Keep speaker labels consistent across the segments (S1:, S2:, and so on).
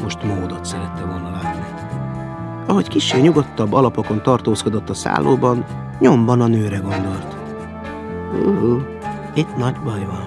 S1: most Maudot szerette volna látni. Ahogy kissé nyugodtabb alapokon tartózkodott a szállóban, nyomban a nőre gondolt. Itt nagy baj van.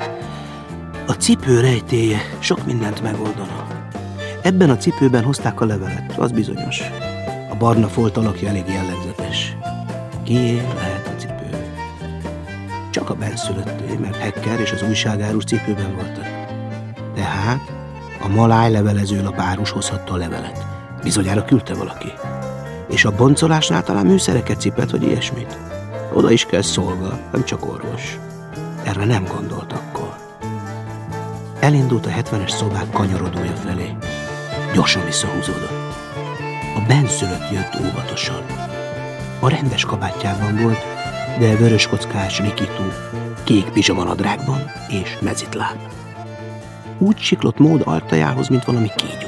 S1: A cipő rejtélye sok mindent megoldana. Ebben a cipőben hozták a levelet, az bizonyos. A barna folt alakja elég jellegzetes. Kié lehet a cipő? Csak a benszülötté, mert Hacker és az újságárus cipőben voltak. Tehát a maláj levelezőlap árus hozhatta a levelet. Bizonyára küldte valaki. És a boncolásnál talán műszereket cipelt, vagy ilyesmit. Oda is kell szolga, nem csak orvos. Erre nem gondolt akkor. Elindult a 70-es szobák kanyarodója felé. Gyorsan visszahúzódott. A benszülött jött óvatosan. A rendes kabátjában volt, de vöröskockás rikító, kék pizsamanadrágban és mezitláb. Úgy siklott Maud ajtajához, mint valami kígyó.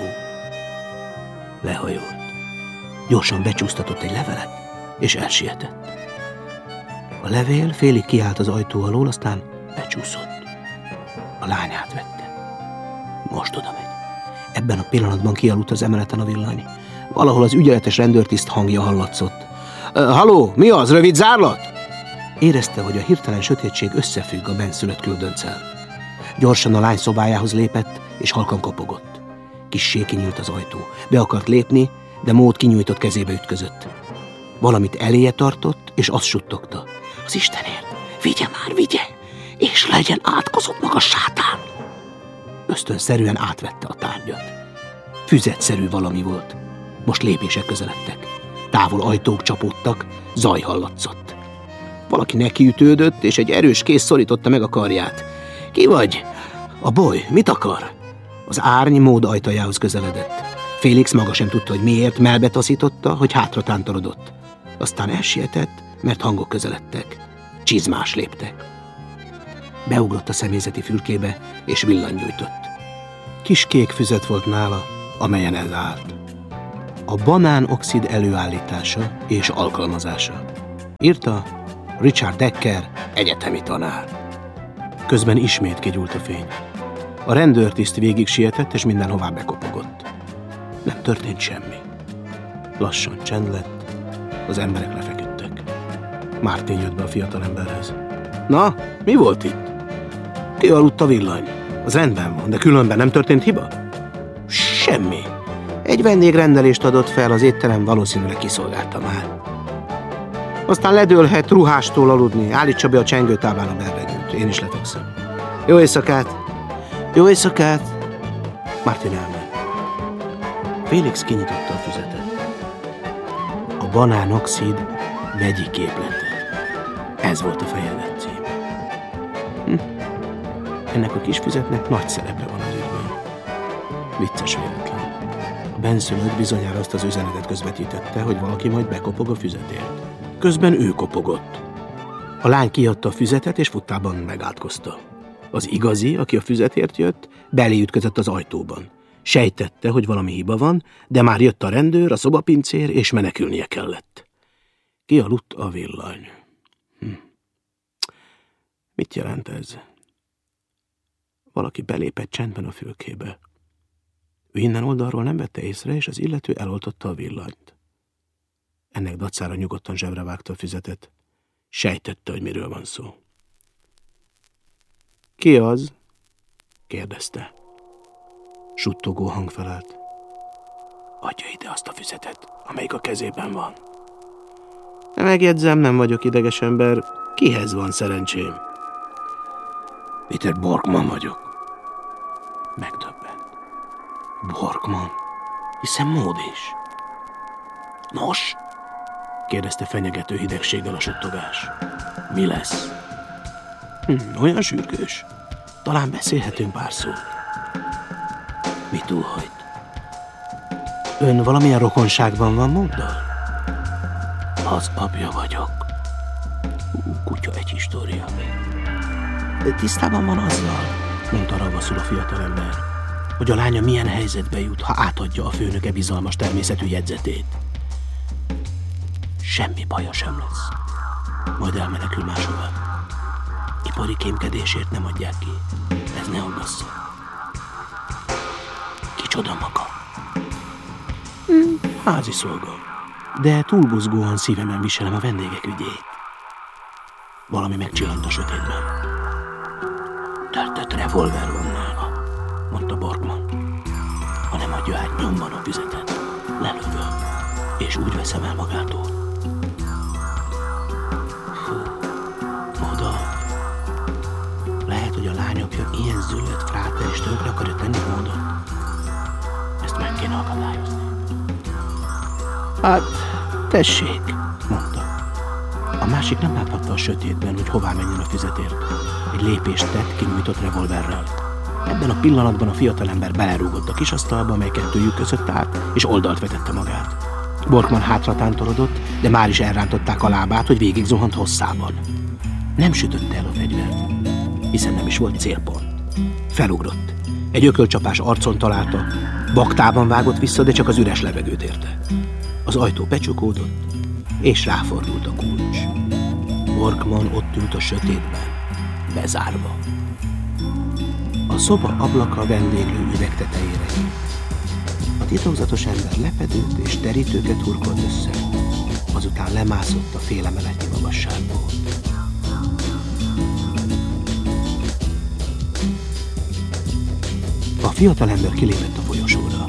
S1: Lehajolt. Gyorsan becsúsztatott egy levelet, és elsietett. A levél félig kiállt az ajtó alól, aztán becsúszott. A lány átvette. Most oda megy. Ebben a pillanatban kialudt az emeleten a villany. Valahol az ügyeletes rendőrtiszt hangja hallatszott. Halló, mi az, rövid zárlat? Érezte, hogy a hirtelen sötétség összefügg a benszülött küldönccel. Gyorsan a lány szobájához lépett, és halkan kopogott. Kissé kinyílt az ajtó. Be akart lépni, de Maud kinyújtott kezébe ütközött. Valamit eléje tartott, és azt suttogta. Az Istenért, vigye már, vigye, és legyen átkozott maga sátán. Ösztönszerűen átvette a tárgyat. Füzetszerű valami volt. Most lépések közeledtek. Távol ajtók csapódtak, zaj hallatszott. Valaki nekiütődött, és egy erős kéz szorította meg a karját. Ki vagy? A boly, mit akar? Az árny Maud ajtajához közeledett. Félix maga sem tudta, hogy miért, mellbe taszította, hogy hátra tántorodott. Aztán elsietett, mert hangok közeledtek. Csizmás léptek. Beugrott a személyzeti fülkébe, és villanygyújtott. Kis kék füzet volt nála, amelyen elállt. A banánoxid előállítása és alkalmazása. Írta Richard Decker, egyetemi tanár. Közben ismét kigyúlt a fény. A rendőrtiszt végig sietett, és mindenhová bekopogott. Nem történt semmi. Lassan csend lett, az emberek lefeküdtek. Martin jött be a fiatalemberhez. Na, mi volt itt? Kialudt a villany. Az rendben van, de különben nem történt hiba? Semmi. Egy vendégrendelést adott fel, az étterem valószínűleg kiszolgálta már. Aztán ledőlhet ruhástól aludni, állítsa be a csengőtáblán a berregőt. Én is lefekszem. Jó éjszakát! Jó éjszakát! Martin elment. Félix kinyitotta a füzetet. A banánoxid vegyi képlete. Ez volt a fejedet cím. Ennek a kis füzetnek nagy szerepe van az ügyben. Vicces véletlen. A benszülött bizonyára azt az üzenetet közvetítette, hogy valaki majd bekopog a füzetért. Közben ő kopogott. A lány kiadta a füzetet, és futtában megátkozta. Az igazi, aki a füzetért jött, belé ütközött az ajtóban. Sejtette, hogy valami hiba van, de már jött a rendőr, a szobapincér, és menekülnie kellett. Kialudt a villany. Mit jelent ez? Valaki belépett csendben a fülkébe. Ő innen oldalról nem vette észre, és az illető eloltotta a villanyt. Ennek dacára nyugodtan zsebre vágta a füzetet. Sejtette, hogy miről van szó. Ki az? Kérdezte. Suttogó hang felelt. Adja ide azt a füzetet, amelyik a kezében van. Megjegyzem, nem vagyok ideges ember. Kihez van szerencsém? Peter Borkman vagyok. Megdöbbent. Borkman? Hiszen Maud is. Nos? Kérdezte fenyegető hidegséggel a suttogás. Mi lesz? Olyan sürgős. Talán beszélhetünk pár szót. Mit óhajt? Ön valamilyen rokonságban van Mauddal? Az apja vagyok. Kutya egy história. Tisztában van azzal, mondta ravaszul a fiatalember, hogy a lánya milyen helyzetbe jut, ha átadja a főnöke bizalmas természetű jegyzetét. Semmi baja sem lesz. Majd elmenekül máshova. Ipari kémkedésért nem adják ki. Ez ne aggassza. Kicsoda maga? Házi szolga. De túlbuzgóan szívemen viselem a vendégek ügyét. Valami megcsillant a sötétben. Töltött revolver van nála, mondta Borkman. Ha nem adja át nyomban a füzetet, lelövöm, és úgy veszem el magától. Oda. Lehet, hogy a lányapja ilyen züllött fráter, és tönkre akarja tenni Módot. Ezt meg kéne akadályozni. Hát, tessék, mondta. A másik nem láthatta a sötétben, hogy hová menjen a füzetért. Egy lépést tett kinyújtott revolverrel. Ebben a pillanatban a fiatalember belerúgott a kis asztalba, amely kettőjük között állt, és oldalt vetette magát. Borkman hátra tántorodott, de már is elrántották a lábát, hogy végig zuhant hosszában. Nem sütötte el a fegyvert, hiszen nem is volt célpont. Felugrott. Egy ökölcsapás arcon találta, baktában vágott vissza, de csak az üres levegőt érte. Az ajtó becsukódott, és ráfordult a kulcs. Borkman ott ült a sötétben, bezárva. A szoba ablaka a vendéglő üveg tetejére. A titokzatos ember lepedőt és terítőket hurkolt össze, azután lemászott a fél emeletnyi magasságból. A fiatalember kilépett a folyosóra.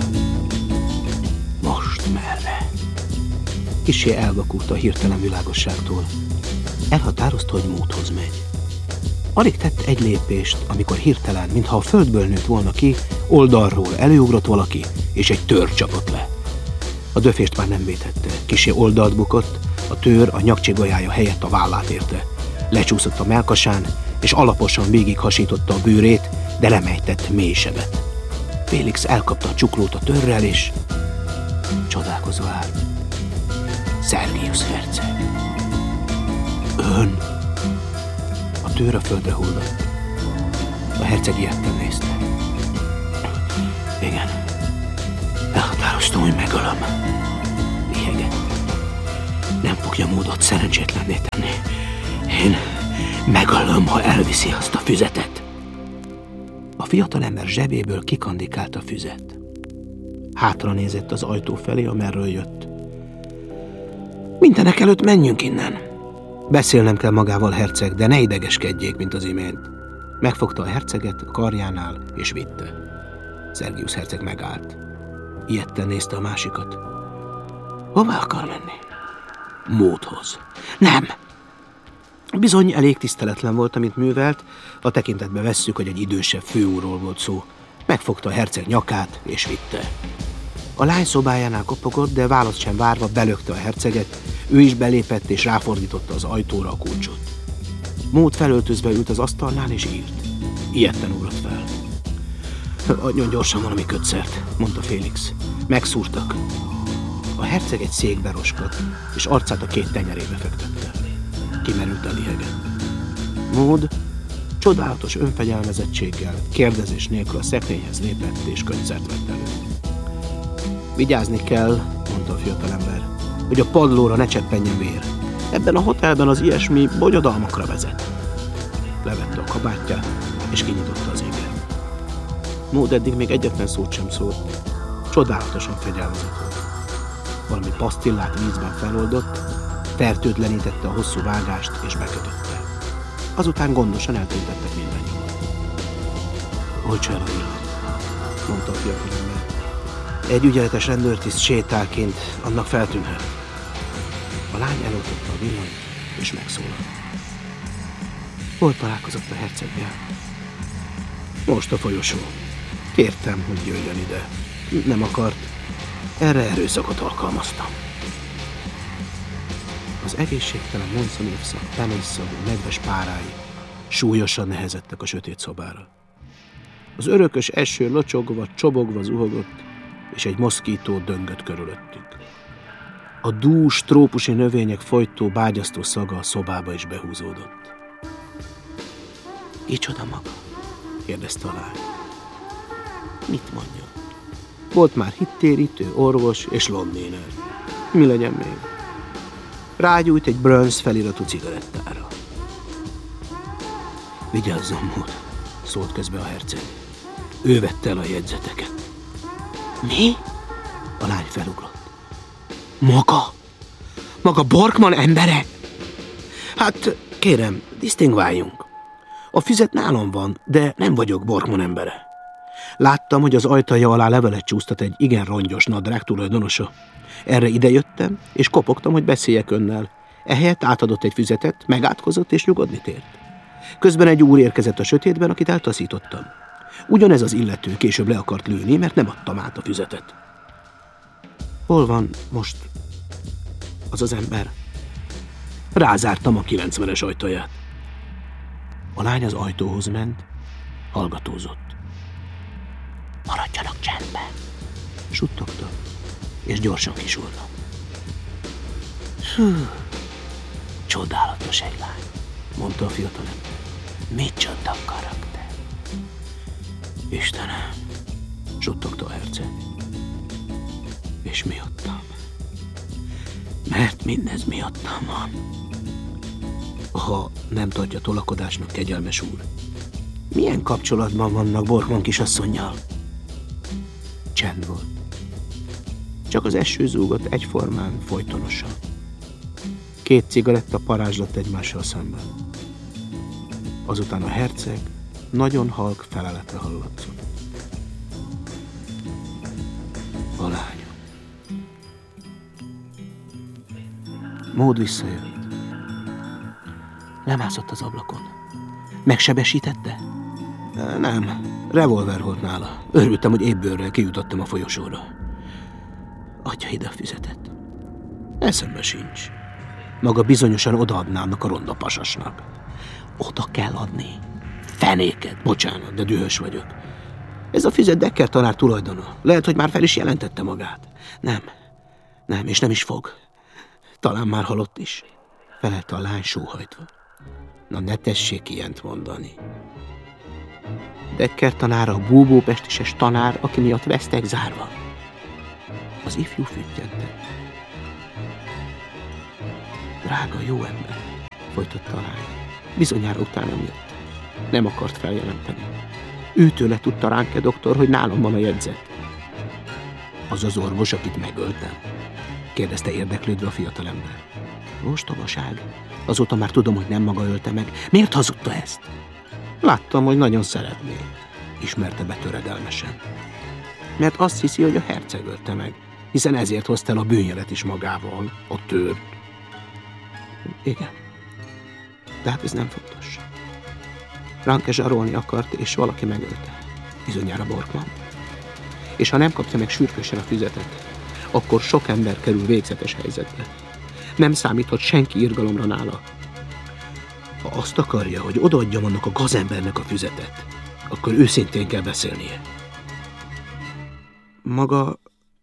S1: Most merre? Kissé elvakult a hirtelen világosságtól. Elhatározta, hogy Módhoz megy. Alig tett egy lépést, amikor hirtelen, mintha a földből nőtt volna ki, oldalról előugrott valaki, és egy tőr csapott le. A döfést már nem vétette. Kissé oldalt bukott, a tőr a nyakcsigolyája helyett a vállát érte. Lecsúszott a mellkasán, és alaposan végighasította a bőrét, de lemejtett mély sebet. Félix elkapta a csuklót a tőrrel, és csodálkozva állt. Szergiusz herceg. Ön? A tőr a földre hullott. A herceg ilyetten nézte. Igen. Elhatároztam, hogy megölöm. Lihegett. Nem fogja Módot szerencsétlenné tenni. Én megölöm, ha elviszi azt a füzetet. A fiatalember zsebéből kikandikált a füzet. Hátra nézett az ajtó felé, amerről jött. Mindenek előtt menjünk innen. Beszélnem kell magával, herceg, de ne idegeskedjék, mint az imént. Megfogta a herceget a karjánál, és vitte. Szergiusz herceg megállt. Ijedten nézte a másikat. Hová akar menni? Módhoz. Nem! Bizony elég tiszteletlen volt, amit művelt, a tekintetbe vesszük, hogy egy idősebb főúrról volt szó. Megfogta a herceg nyakát, és vitte. A lány szobájánál kopogott, de választ sem várva belökte a herceget, ő is belépett, és ráfordította az ajtóra a kulcsot. Mód felöltözve ült az asztalnál, és írt. Ijedten ugrott fel. Adjon gyorsan valami kötszert, mondta Félix. Megszúrtak. A herceg egy székbe roskadt, és arcát a két tenyerébe fektette. Kimerült a liheget. Mód csodálatos önfegyelmezettséggel, kérdezés nélkül a szekrényhez lépett, és kötszert vett elő. Vigyázni kell, mondta a fiatalember, hogy a padlóra ne cseppenjen vér. Ebben a hotelben az ilyesmi bonyodalmakra vezet. Levette a kabátját, és kinyitotta az éget. Mód eddig még egyetlen szót sem szólt. Csodálatosan fegyelmezett volt. Valami pasztillát vízben feloldott, fertőtlenítette a hosszú vágást, és bekötötte. Azután gondosan eltüntettek minden nyomot. Olcsa el a villant, mondta a fiatalember. Egy ügyeletes rendőrtiszt sétál kint, annak feltűnhet. A lány eloltotta a villanyt, és megszólalt. Hol találkozott a herceggel? Most a folyosó. Kértem, hogy jöjjön ide. Nem akart. Erre erőszakot alkalmaztam. Az egészségtelen monszonívszak, penészszagú, nedves párái súlyosan nehezettek a sötét szobára. Az örökös eső locsogva, csobogva zuhogott, és egy moszkító döngött körülöttük. A dús, trópusi növények folytó, bágyasztó szaga a szobába is behúzódott. Kicsoda maga? Kérdezte a lány. Mit mondjon? Volt már hittérítő, orvos és londéner. Mi legyen még? Rágyújt egy Burns feliratú cigarettára. Vigyázzon, Mód, szólt közbe a herceg. Ő vette el a jegyzeteket. Mi? A lány felugrott. Maga Borkman embere? Hát, kérem, disztingváljunk. A füzet nálam van, de nem vagyok Borkman embere. Láttam, hogy az ajtaja alá levelet csúsztat egy igen rongyos nadrág tulajdonosa. Erre idejöttem, és kopogtam, hogy beszéljek önnel. Ehelyett átadott egy füzetet, megátkozott és nyugodni tért. Közben egy úr érkezett a sötétben, akit eltaszítottam. Ugyanez az illető később le akart lőni, mert nem adtam át a füzetet. Hol van most az az ember? Rázártam a 90-es ajtaját. A lány az ajtóhoz ment, hallgatózott. Maradjanak csendben, suttogta, és gyorsan kisurrant. Csodálatos egy lány, mondta a fiatalember. Micsoda karakter. Istenem, suttogta a herceg. És miattam. Mert mindez miattam van. Ha nem tartja tolakodásnak, kegyelmes úr, milyen kapcsolatban vannak Borkman kisasszonnyal? Csend volt. Csak az eső zúgott egyformán, folytonosan. 2 cigaretta parázslott egymással szemben. Azután a herceg nagyon halk feleletre hallatszott. A lány. Mód visszajött. Lemászott az ablakon. Megsebesítette? Nem, revolver volt nála. Örültem, hogy ébőrrel kijutottam a folyosóra. Adja ide a füzetet. Eszembe sincs. Maga bizonyosan odaadná annak a ronda pasasnak. Oda kell adni. Fenéket, bocsánat, de dühös vagyok. Ez a füzet Decker tanár tulajdona. Lehet, hogy már fel is jelentette magát. Nem, és nem is fog. Talán már halott is. Felelte a lány sóhajtva. Na ne tessék ilyent mondani. Decker tanár a búbópestises tanár, aki miatt vesztek zárva. Az ifjú füttyentett. Drága, jó ember, folytatta a lány. Bizonyára utánam jött. Nem akart feljelenteni. Őtőle tudta Ránke doktor, hogy nálam van a jegyzet. Az az orvos, akit megöltem? Kérdezte érdeklődve a fiatalember. Ostobaság. Azóta már tudom, hogy nem maga ölte meg. Miért hazudta ezt? Láttam, hogy nagyon szeretné, ismerte be töredelmesen. Mert azt hiszi, hogy a herceg ölte meg, hiszen ezért hozta el a bűnjelet is magával, a tőrt. Igen. De hát ez nem fontos. Ránke zsarolni akart, és valaki megölte. Bizonyára Borkman. És ha nem kapja meg sürgősen a füzetet, akkor sok ember kerül végzetes helyzetbe. Nem számíthat senki irgalomra nála. Ha azt akarja, hogy odaadjam annak a gazembernek a füzetet, akkor őszintén kell beszélnie. Maga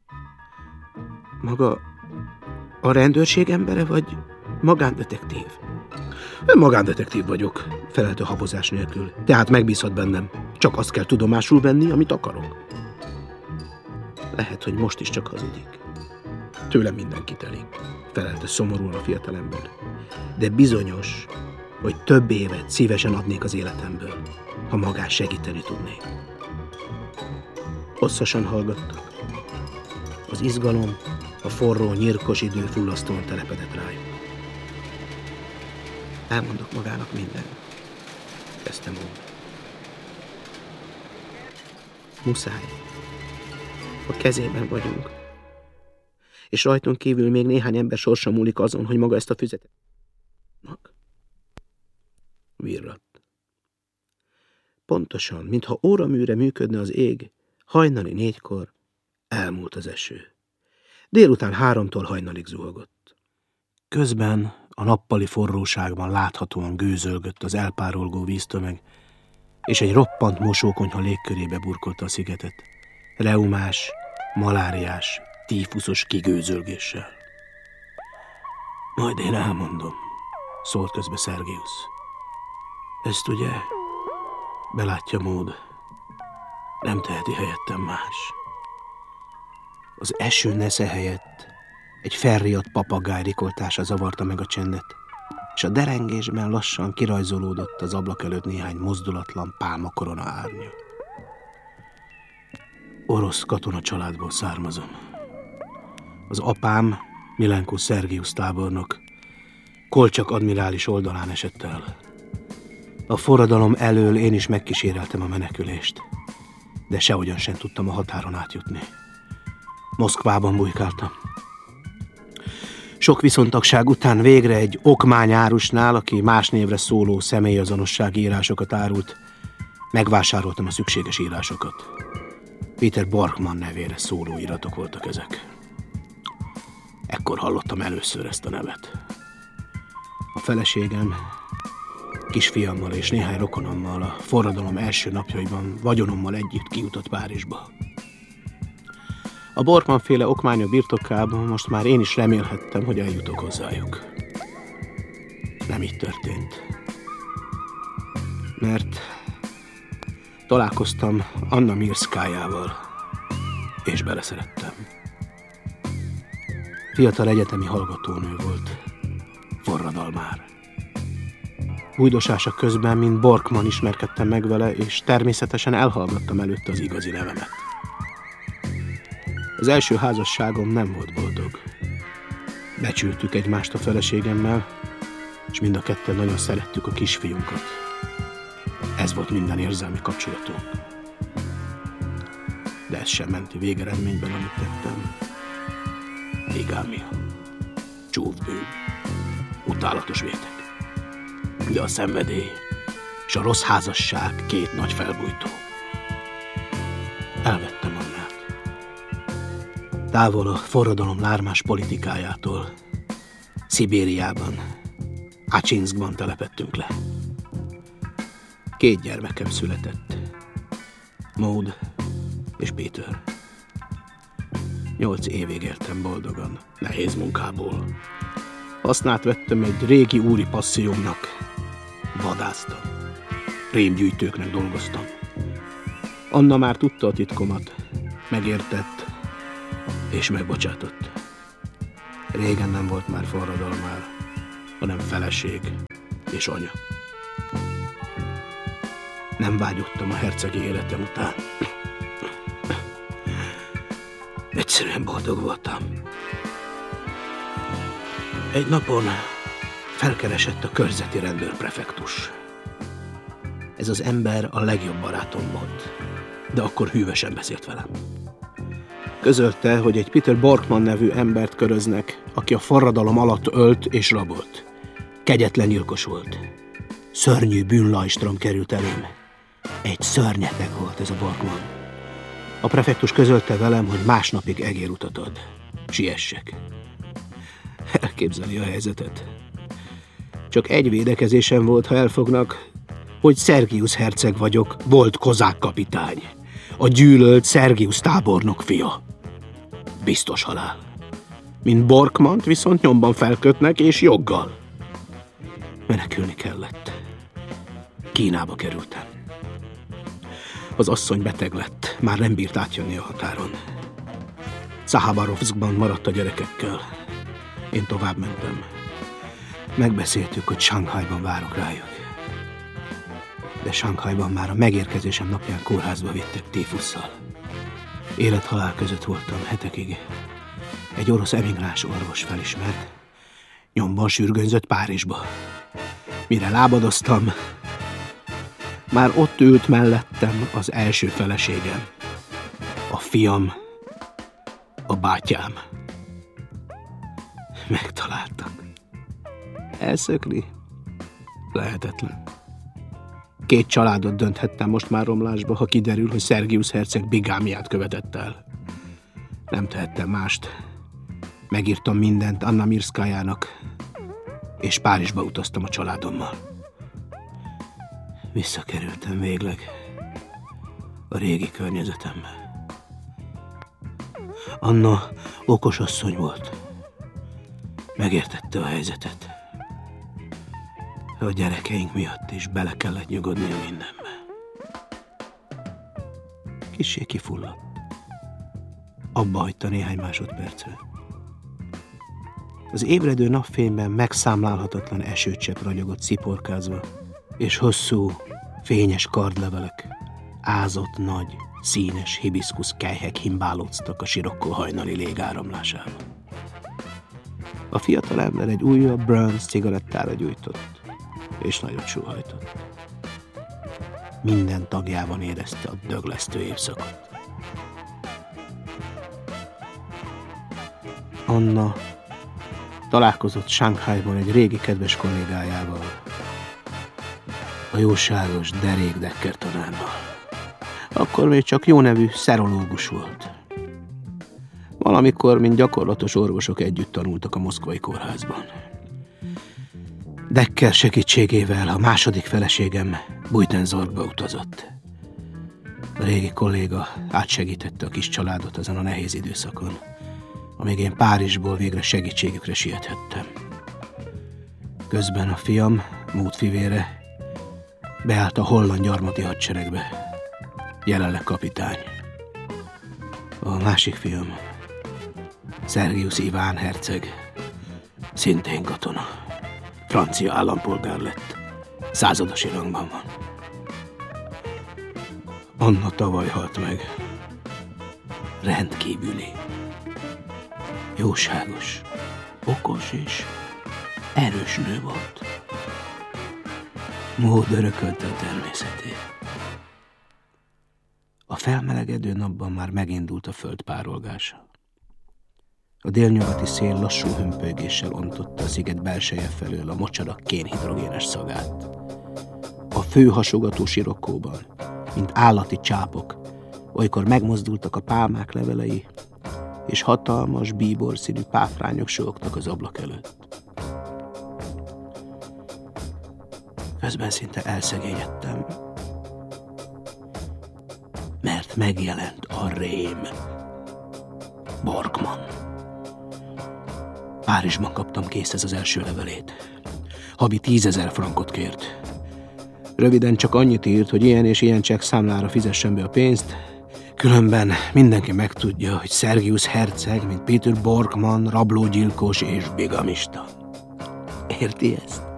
S1: a rendőrség embere, vagy magándetektív? Magándetektív vagyok, felelte habozás nélkül. Tehát megbízhat bennem. Csak azt kell tudomásul venni, amit akarok. Lehet, hogy most is csak hazudik. Tőlem mindenki telik, felelte szomorúan a fiatalember. De bizonyos, hogy több évet szívesen adnék az életemből, ha magán segíteni tudnék. Hosszasan hallgattak. Az izgalom, a forró, nyírkos idő fullasztóan telepedett rájuk. Elmondok magának mindent, kezdtem úgy. Muszáj. A kezében vagyunk. És rajtunk kívül még néhány ember sorsa múlik azon, hogy maga ezt a füzetet... Virradt. Pontosan, mintha óraműre működne az ég, hajnali 4-kor elmúlt az eső. Délután 3-tól hajnalig zuhogott. Közben a nappali forróságban láthatóan gőzölgött az elpárolgó víztömeg, és egy roppant mosókonyha légkörébe burkolta a szigetet, reumás, maláriás, tífuszos kigőzölgéssel. Majd én elmondom, szólt közbe Szergiusz. Ezt ugye, belátja mód, nem teheti helyettem más. Az eső nesze helyett egy felriadt papagáj rikoltása zavarta meg a csendet, és a derengésben lassan kirajzolódott az ablak előtt néhány mozdulatlan pálmakorona árnya. Orosz katona családból származom, Az apám, Milenko Szergiusz tábornok, Kolcsak admirális oldalán esett el. A forradalom elől én is megkíséreltem a menekülést, de sehogyan sem tudtam a határon átjutni. Moszkvában bujkáltam. Sok viszontagság után végre egy okmányárusnál, aki más névre szóló személyazonossági írásokat árult, megvásároltam a szükséges írásokat. Peter Borkman nevére szóló iratok voltak ezek. Ekkor hallottam először ezt a nevet. A feleségem, kisfiammal és néhány rokonommal a forradalom első napjaiban vagyonommal együtt kijutott Párizsba. A Borkman-féle okmányok birtokában most már én is remélhettem, hogy eljutok hozzájuk. Nem így történt. Mert találkoztam Anna Mirszkájával, és beleszerettem. Fiatal egyetemi hallgatónő volt, forradalmár. Bújdosása közben, mint Borkman ismerkedtem meg vele, és természetesen elhallgattam előtte az igazi nevemet. Az első házasságom nem volt boldog. Becsültük egymást a feleségemmel, és mind a ketten nagyon szerettük a kisfiunkat. Ez volt minden érzelmi kapcsolatunk. De ez sem menti végeredményben, amit tettem. Bigámia, csúfbűn, utálatos vétek. De a szenvedély és a rossz házasság két nagy felbújtó. Elvettem Annát. Távol a forradalom lármás politikájától, Szibériában, Acsinszkban telepettünk le. 2 gyermekem született. Maud és Peter. 8 évig éltem boldogan, nehéz munkából. Hasznát vettem egy régi úri passziómnak. Vadásztam. Rémgyűjtőknek dolgoztam. Anna már tudta a titkomat. Megértett és megbocsátott. Régen nem volt már forradalmár, hanem feleség és anya. Nem vágyottam a hercegi életem után. Egyszerűen boldog voltam. Egy napon felkeresett a körzeti rendőrprefektus. Ez az ember a legjobb barátom volt, de akkor hűvösen beszélt velem. Közölte, hogy egy Peter Borkman nevű embert köröznek, aki a forradalom alatt ölt és rabolt. Kegyetlen gyilkos volt. Szörnyű bűnlajstrom került elém. Egy szörnyeteg volt ez a Borkman. A prefektus közölte velem, hogy másnapig egérutat ad. Siessek. Elképzeli a helyzetet. Csak egy védekezésem volt, ha elfognak, hogy Szergiusz herceg vagyok, volt kozák kapitány. A gyűlölt Szergiusz tábornok fia. Biztos halál. Mint Borkmant viszont nyomban felkötnek, és joggal. Menekülni kellett. Kínába kerültem. Az asszony beteg lett, már nem bírt átjönni a határon. Szahabarovszkban maradt a gyerekekkel. Én tovább mentem. Megbeszéltük, hogy Sanghajban várok rájuk. De Sanghajban már a megérkezésem napján kórházba vittek tífusszal. Élet-halál között voltam hetekig. Egy orosz emigráns orvos felismert. Nyomban sürgönzött Párizsba. Mire lábadoztam, már ott ült mellettem az első feleségem. A fiam, a bátyám. Megtaláltak. Elszökni? Lehetetlen. 2 családot dönthettem most már romlásba, ha kiderül, hogy Szergiusz herceg bigámiát követett el. Nem tehettem mást. Megírtam mindent Anna Mirszkájának, és Párizsba utaztam a családommal. Visszakerültem végleg a régi környezetembe. Anna okos asszony volt. Megértette a helyzetet. A gyerekeink miatt is bele kellett nyugodnia mindenbe. Kissé kifulladt. Abba hagyta néhány másodpercre. Az ébredő napfényben megszámlálhatatlan esőcsepp ragyogott sziporkázva, és hosszú, fényes kardlevelek, ázott nagy, színes hibiszkusz kelyhek himbálóztak a sirokkó hajnali légáramlásában. A fiatalember egy újabb Burns cigarettára gyújtott, és nagyot sóhajtott. Minden tagjában érezte a döglesztő évszakot. Anna találkozott Shanghaiban egy régi kedves kollégájával, a jóságos Derek Decker tanárral. Akkor még csak jó nevű szerológus volt. Valamikor, mint gyakorlatos orvosok együtt tanultak a moszkvai kórházban. Decker segítségével a második feleségem Buitenzorgba utazott. A régi kolléga átsegítette a kis családot ezen a nehéz időszakon, amíg én Párizsból végre segítségükre siethettem. Közben a fiam, Mód fivére, beállt a holland gyarmati hadseregbe, jelenleg kapitány. A másik fiam, Szergiusz Iván herceg, szintén katona, francia állampolgár lett, századosi rangban van. Anna tavaly halt meg. Rendkívüli, jóságos, okos és erős nő volt. Mód örökölte a természetét. A felmelegedő napban már megindult a föld párolgása. A délnyugati szél lassú hömpölygéssel ontotta a sziget belseje felől a mocsarak kénhidrogénes szagát. A fő hasogató sirokkóban, mint állati csápok, olykor megmozdultak a pálmák levelei, és hatalmas, bíborszínű páfrányok suhogtak az ablak előtt. Közben szinte elszegényedtem, mert megjelent a rém. Borkman. Párizsban kaptam készhez az első levelét. Havi 10 000 frankot kért. Röviden csak annyit írt, hogy ilyen és ilyen csekkszámlára fizessen be a pénzt, különben mindenki megtudja, hogy Szergiusz herceg, mint Peter Borkman, rablógyilkos és bigamista. Érti ezt?